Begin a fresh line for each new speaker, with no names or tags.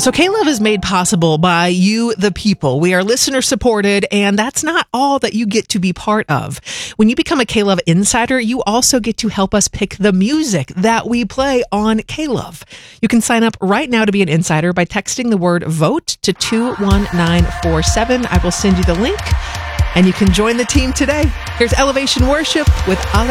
So K-Love is made possible by you, the people. We are listener supported, and that's not all that you get to be part of. When you become a K-Love Insider, you also get to help us pick the music that we play on K-Love. You can sign up right now to be an insider by texting the word VOTE to 21947. I will send you the link, and you can join the team today. Here's Elevation Worship with Ale